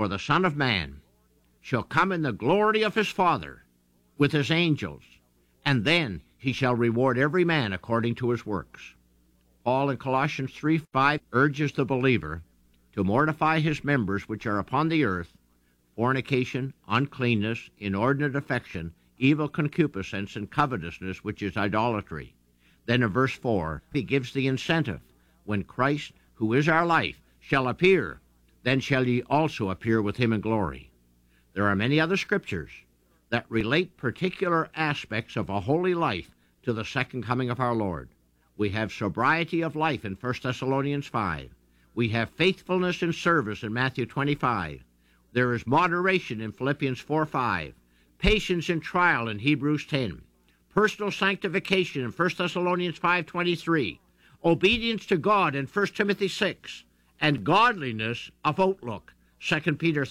For the Son of Man shall come in the glory of his Father with his angels, and then he shall reward every man according to his works. Paul in Colossians 3:5 urges the believer to mortify his members which are upon the earth, fornication, uncleanness, inordinate affection, evil concupiscence, and covetousness, which is idolatry. Then in verse 4, he gives the incentive. When Christ, who is our life, shall appear, then shall ye also appear with him in glory. There are many other scriptures that relate particular aspects of a holy life to the second coming of our Lord. We have sobriety of life in 1 Thessalonians 5. We have faithfulness in service in Matthew 25. There is moderation in Philippians 4:5. Patience in trial in Hebrews 10. Personal sanctification in 1 Thessalonians 5:23. Obedience to God in 1 Timothy 6. And godliness of outlook, 2 Peter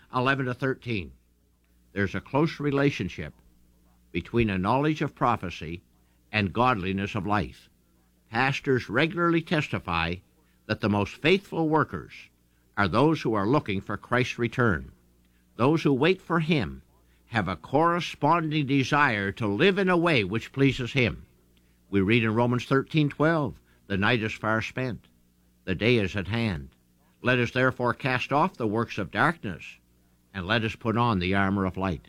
3:11-13. There's a close relationship between a knowledge of prophecy and godliness of life. Pastors regularly testify that the most faithful workers are those who are looking for Christ's return. Those who wait for him have a corresponding desire to live in a way which pleases him. We read in Romans 13:12, the night is far spent, the day is at hand. Let us therefore cast off the works of darkness, and let us put on the armor of light.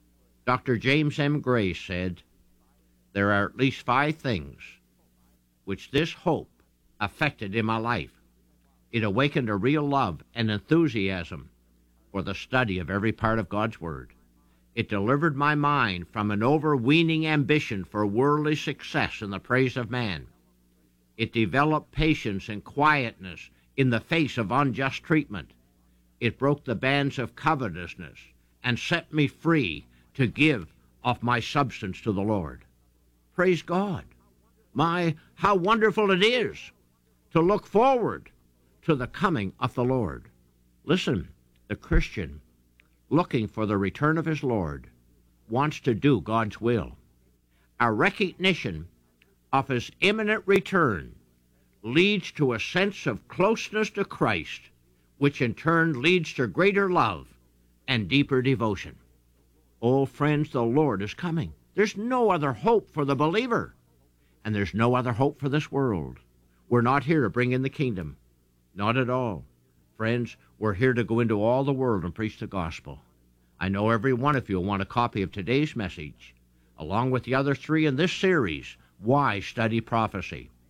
Dr. James M. Gray said, there are at least 5 things which this hope affected in my life. It awakened a real love and enthusiasm for the study of every part of God's Word. It delivered my mind from an overweening ambition for worldly success and the praise of man. It developed patience and quietness in the face of unjust treatment. It broke the bands of covetousness and set me free to give of my substance to the Lord. Praise God. How wonderful it is to look forward to the coming of the Lord. Listen, the Christian, looking for the return of his Lord, wants to do God's will. Our recognition of his imminent return leads to a sense of closeness to Christ, which in turn leads to greater love and deeper devotion. Oh, friends, the Lord is coming. There's no other hope for the believer, and there's no other hope for this world. We're not here to bring in the kingdom. Not at all. Friends, we're here to go into all the world and preach the gospel. I know every one of you will want a copy of today's message, along with the other 3 in this series, Why Study Prophecy?